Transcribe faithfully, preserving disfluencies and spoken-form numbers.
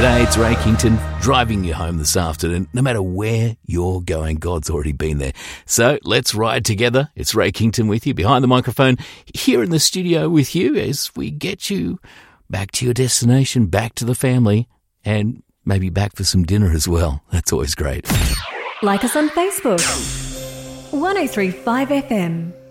G'day, it's Ray Kington, driving you home this afternoon. No matter where you're going, God's already been there. So let's ride together. It's Ray Kington with you, behind the microphone, here in the studio with you as we get you back to your destination, back to the family, and maybe back for some dinner as well. That's always great. Like us on Facebook. one oh three point five F M.